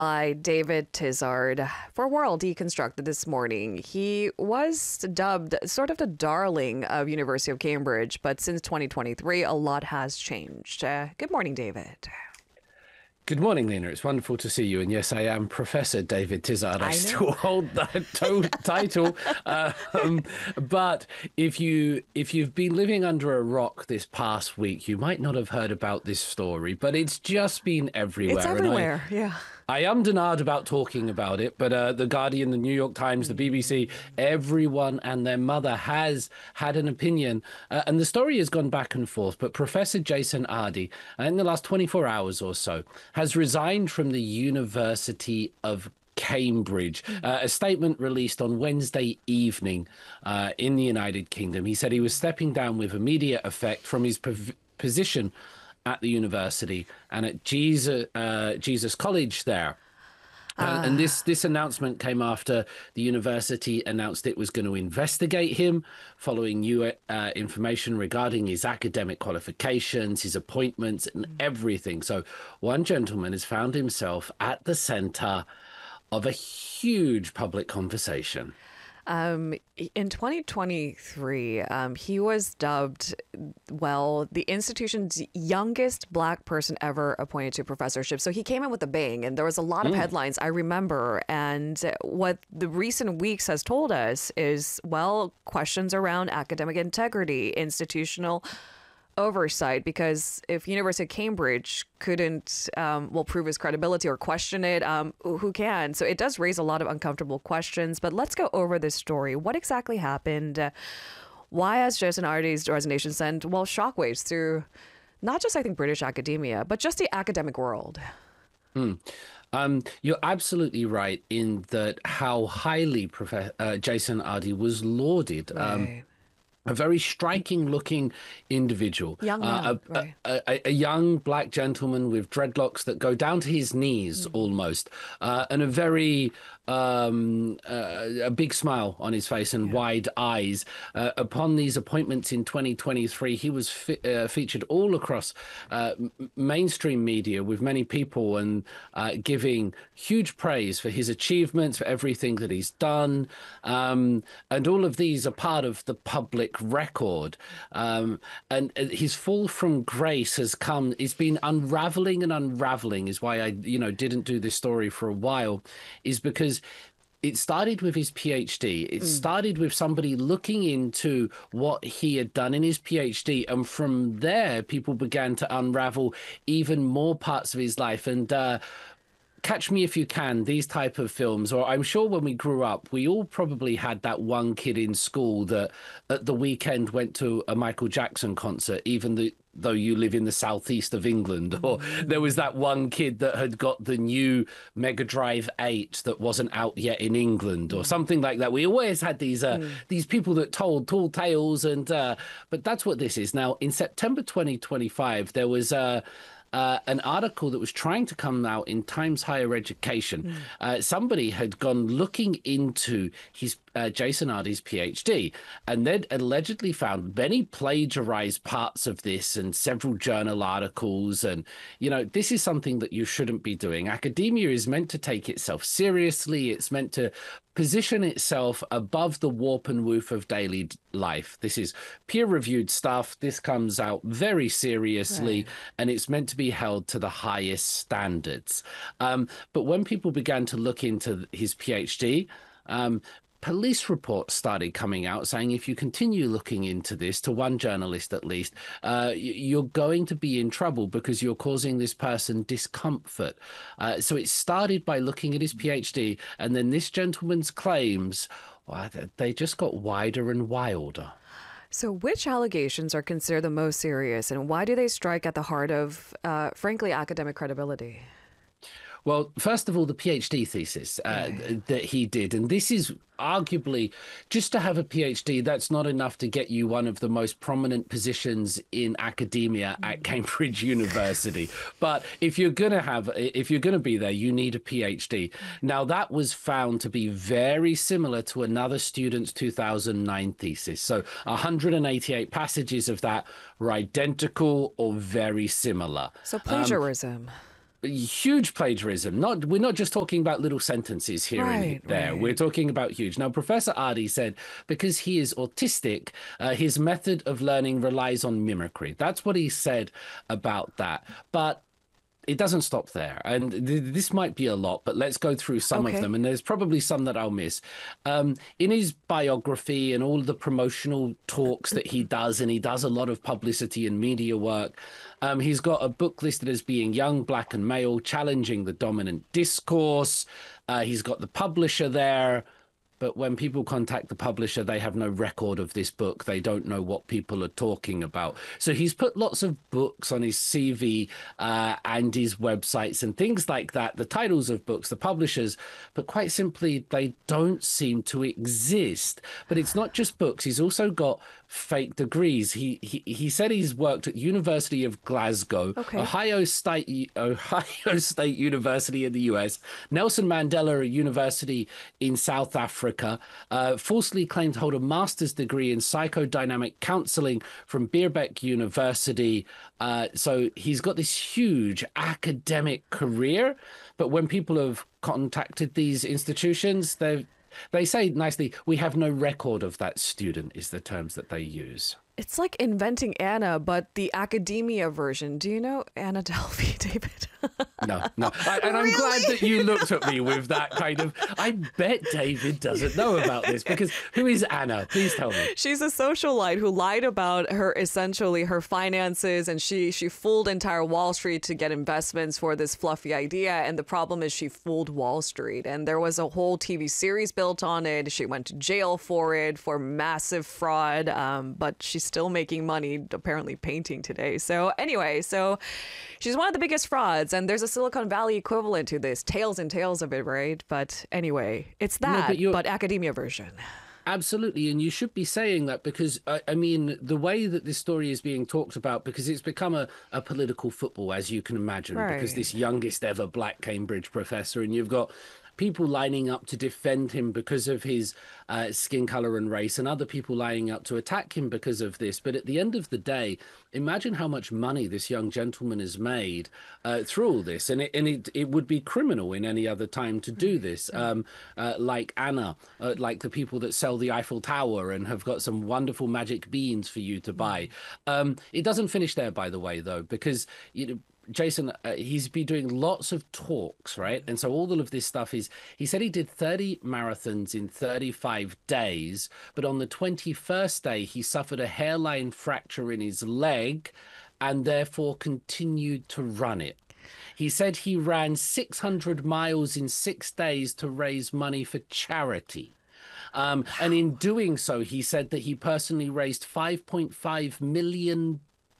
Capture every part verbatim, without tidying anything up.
by David Tizard for World Deconstructed this morning. He was dubbed sort of the darling of University of Cambridge, but since twenty twenty-three, a lot has changed. Uh, good morning, David. Good morning, Lena. It's wonderful to see you. And yes, I am Professor David Tizard. I, I still hold that to- title. Um, but if you if you've been living under a rock this past week, you might not have heard about this story. But it's just been everywhere. It's everywhere. And I, yeah. I am denied about talking about it, but uh, the Guardian, the New York Times, the B B C, everyone and their mother has had an opinion. Uh, and the story has gone back and forth. But Professor Jason Ardi, uh, in the last twenty-four hours or so, has resigned from the University of Cambridge. Uh, a statement released on Wednesday evening uh, in the United Kingdom. He said he was stepping down with immediate effect from his pov- position at the university and at Jesus, uh, Jesus College there. Uh, and this this announcement came after the university announced it was going to investigate him following new uh, information regarding his academic qualifications, his appointments, and everything. So one gentleman has found himself at the center of a huge public conversation. Um, in twenty twenty-three, um, he was dubbed, well, the institution's youngest Black person ever appointed to a professorship. So he came in with a bang, and there was a lot of mm. headlines, I remember. And what the recent weeks has told us is, well, questions around academic integrity, institutional oversight, because if University of Cambridge couldn't um, well prove his credibility or question it, um, who can? So it does raise a lot of uncomfortable questions. But let's go over this story. What exactly happened? Uh, why has Jason Ardi's resignation sent well shockwaves through not just I think British academia, but just the academic world? Hmm. Um, you're absolutely right in that how highly Prof- uh, Jason Ardi was lauded. Right. Um, A very striking looking individual, young, uh, a, right. a, a, a young Black gentleman with dreadlocks that go down to his knees mm. almost, uh, and a very um, uh, a big smile on his face and yeah. wide eyes. Uh, upon these appointments in twenty twenty-three, he was fi- uh, featured all across uh, m- mainstream media with many people and uh, giving huge praise for his achievements, for everything that he's done. Um, and all of these are part of the public record. Um, and his fall from grace has come, it's been unraveling and unraveling, is why I, you know, didn't do this story for a while, is because it started with his PhD. It mm. started with somebody looking into what he had done in his PhD. And from there, people began to unravel even more parts of his life. And, uh, Catch Me If You Can, these type of films, or I'm sure when we grew up, we all probably had that one kid in school that at the weekend went to a Michael Jackson concert, even the, though you live in the southeast of England. Or there was that one kid that had got the new Mega Drive eight that wasn't out yet in England, or something like that. We always had these uh, mm. these people that told tall tales, and uh, but that's what this is. Now, in September twenty twenty-five, there was a uh, Uh, an article that was trying to come out in Times Higher Education. Mm. Uh, somebody had gone looking into his uh, Jason Ardi's PhD, and they'd allegedly found many plagiarized parts of this and several journal articles. And, you know, this is something that you shouldn't be doing. Academia is meant to take itself seriously. It's meant to position itself above the warp and woof of daily life. This is peer-reviewed stuff. This comes out very seriously, right. and it's meant to be held to the highest standards. Um, but when people began to look into his PhD, um, police reports started coming out saying if you continue looking into this, to one journalist at least, uh, you're going to be in trouble because you're causing this person discomfort. Uh, so it started by looking at his PhD, and then this gentleman's claims, well, they just got wider and wilder. So which allegations are considered the most serious, and why do they strike at the heart of, uh, frankly, academic credibility? Well, first of all, the PhD thesis uh, right. that he did, and this is arguably, just to have a PhD, that's not enough to get you one of the most prominent positions in academia at Cambridge University. But if you're going to have, if you're going to be there, you need a PhD. Now, that was found to be very similar to another student's two thousand nine thesis. So one hundred eighty-eight passages of that were identical or very similar. So plagiarism. Um, Huge plagiarism. Not we're not just talking about little sentences here Right, and there. right. We're talking about huge. Now, Professor Adi said because he is autistic, uh, his method of learning relies on mimicry. That's what he said about that. But it doesn't stop there. And th this might be a lot, but let's go through some of Okay. them. And there's probably some that I'll miss. Um, in his biography and all the promotional talks that he does, and he does a lot of publicity and media work, um, he's got a book listed as being young, black, and male, challenging the dominant discourse. Uh, he's got the publisher there. But when people contact the publisher, they have no record of this book. They don't know what people are talking about. So he's put lots of books on his C V uh, and his websites and things like that, the titles of books, the publishers, but quite simply, they don't seem to exist. But it's not just books. He's also got fake degrees. He he, he said he's worked at University of Glasgow, Okay. Ohio State, Ohio State University in the U S, Nelson Mandela University in South Africa, uh, falsely claimed to hold a master's degree in psychodynamic counseling from Birkbeck University. Uh, so he's got this huge academic career, but when people have contacted these institutions, they they say nicely, we have no record of that student, is the terms that they use. It's like inventing Anna, but the academia version. Do you know Anna Delvey, David? No, no. I, and I'm Really? glad that you looked at me with that kind of, I bet David doesn't know about this, because who is Anna? Please tell me. She's a socialite who lied about her essentially her finances, and she she fooled entire Wall Street to get investments for this fluffy idea. And the problem is she fooled Wall Street, and there was a whole T V series built on it. She went to jail for it for massive fraud, um, but she's still making money apparently painting today. So anyway, so she's one of the biggest frauds, and there's a Silicon Valley equivalent to this, tales and tales of it, right? But anyway, it's that, but you're- but academia version. Absolutely, and you should be saying that because, I, I mean, the way that this story is being talked about, because it's become a, a political football, as you can imagine, because Right. this youngest ever black Cambridge professor, and you've got people lining up to defend him because of his uh, skin color and race, and other people lining up to attack him because of this. But at the end of the day, imagine how much money this young gentleman has made uh, through all this, and it and it, it would be criminal in any other time to do this. Um, uh, like Anna, uh, like the people that sell the Eiffel Tower and have got some wonderful magic beans for you to buy. Um, it doesn't finish there, by the way, though, because you know. Jason, uh, he's been doing lots of talks, right? And so all of this stuff is, he said he did thirty marathons in thirty-five days, but on the twenty-first day, he suffered a hairline fracture in his leg and therefore continued to run it. He said he ran six hundred miles in six days to raise money for charity. Um, and in doing so, he said that he personally raised five point five million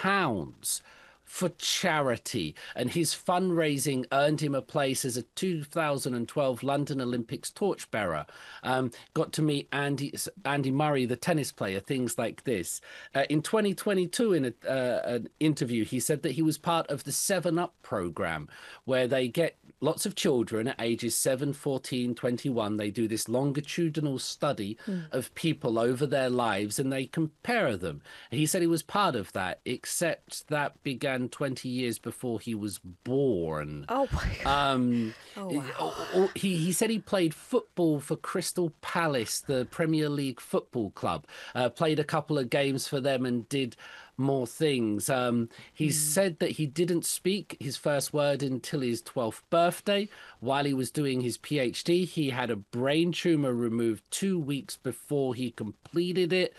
pounds for charity, and his fundraising earned him a place as a two thousand twelve London Olympics torchbearer. Um, got to meet Andy Andy Murray, the tennis player, things like this. Uh, in twenty twenty-two, in a, uh, an interview, he said that he was part of the Seven Up program, where they get lots of children at ages seven, fourteen, twenty-one. They do this longitudinal study mm. of people over their lives, and they compare them. He said he was part of that, except that began twenty years before he was born. Oh my God. Um, oh, wow. he, he said he played football for Crystal Palace, the Premier League football club, uh, played a couple of games for them and did more things. Um, he mm. said that he didn't speak his first word until his twelfth birthday. While he was doing his PhD, he had a brain tumor removed two weeks before he completed it.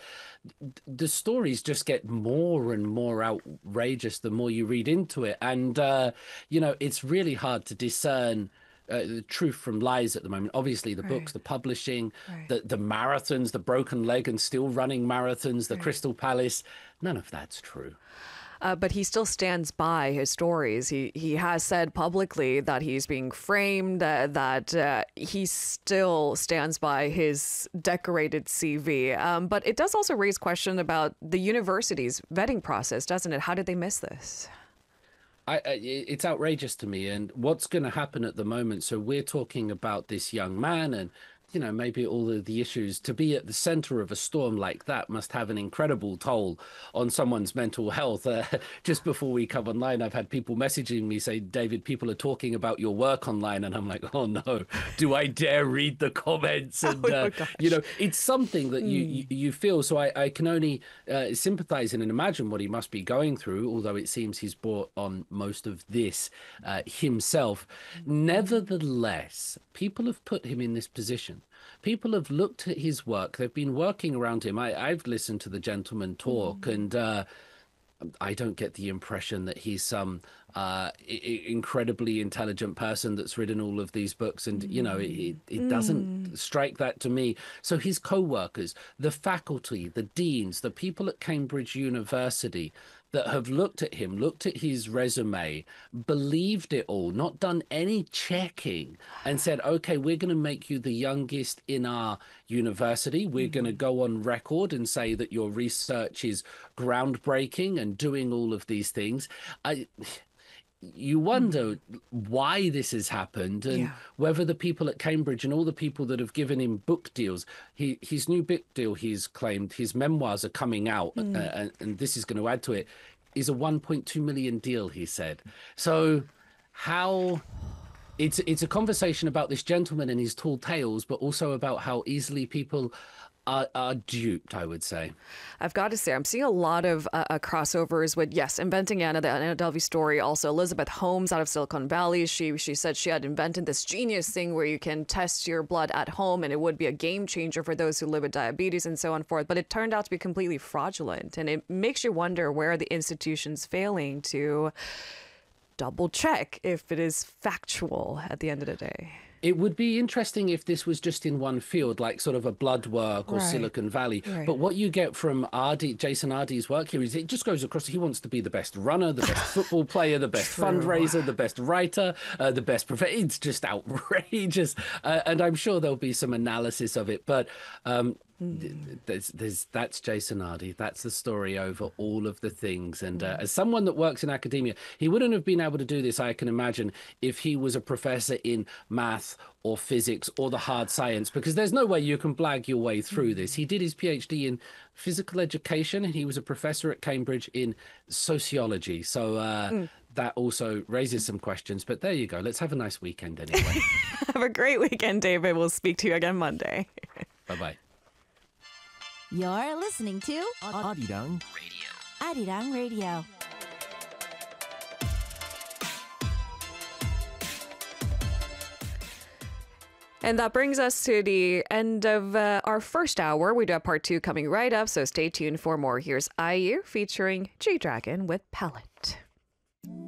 The stories just get more and more outrageous the more you read into it. And, uh, you know, it's really hard to discern Uh, the truth from lies at the moment. Obviously, the right. books, the publishing, right. the, the marathons, the broken leg and still running marathons, the right. Crystal Palace, none of that's true. Uh, but he still stands by his stories. He he has said publicly that he's being framed, uh, that uh, he still stands by his decorated C V. Um, but it does also raise question about the university's vetting process, doesn't it? How did they miss this? I, I, it's outrageous to me. And what's going to happen at the moment? So we're talking about this young man and you know, maybe all of the issues, to be at the center of a storm like that must have an incredible toll on someone's mental health. Uh, just before we come online, I've had people messaging me say, David, people are talking about your work online. And I'm like, oh no, do I dare read the comments? And, oh uh, you know, it's something that you, Mm. you, you feel. So I, I can only uh, sympathize and imagine what he must be going through, although it seems he's brought on most of this uh, himself. Nevertheless, people have put him in this position. People have looked at his work. They've been working around him. I, I've listened to the gentleman talk, mm. and uh, I don't get the impression that he's some uh, I- incredibly intelligent person that's written all of these books. And, you know, it, it doesn't mm. strike that to me. So his co-workers, the faculty, the deans, the people at Cambridge University that have looked at him, looked at his resume, believed it all, not done any checking, and said, okay, we're going to make you the youngest in our university. We're mm-hmm. going to go on record and say that your research is groundbreaking and doing all of these things. I... You wonder why this has happened, and yeah. whether the people at Cambridge and all the people that have given him book deals, he, his new book deal, he's claimed, his memoirs are coming out, mm. uh, and, and this is going to add to it, is a one point two million deal, he said. So how... It's, it's a conversation about this gentleman and his tall tales, but also about how easily people... Are, are duped, I would say. I've got to say, I'm seeing a lot of uh, uh, crossovers with, yes, Inventing Anna, the Anna Delvey story. Also, Elizabeth Holmes out of Silicon Valley. She she said she had invented this genius thing where you can test your blood at home, and it would be a game changer for those who live with diabetes and so on and forth. But it turned out to be completely fraudulent, and it makes you wonder where the institution's failing to double check if it is factual at the end of the day. It would be interesting if this was just in one field, like sort of a blood work or right. Silicon Valley. Right. But what you get from Ardie, Jason Ardie's work here is it just goes across. He wants to be the best runner, the best football player, the best True. fundraiser, the best writer, uh, the best professor. It's just outrageous. Uh, and I'm sure there'll be some analysis of it. But um, There's, there's, that's Jason Ardie. That's the story over all of the things. And uh, as someone that works in academia, he wouldn't have been able to do this, I can imagine, if he was a professor in math or physics or the hard science, because there's no way you can blag your way through this. He did his PhD in physical education, and he was a professor at Cambridge in sociology. So uh, mm. that also raises some questions. But there you go. Let's have a nice weekend anyway. Have a great weekend, David. We'll speak to you again Monday. Bye-bye. You're listening to Arirang Radio. Arirang Radio. And that brings us to the end of uh, our first hour. We do have part two coming right up, so stay tuned for more. Here's I U featuring G-Dragon with Palette.